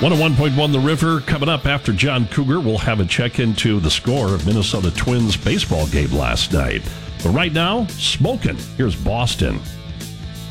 101.1 The River coming up after John Cougar. We'll have a check into the score of Minnesota Twins baseball game last night. But right now, smoking. Here's Boston.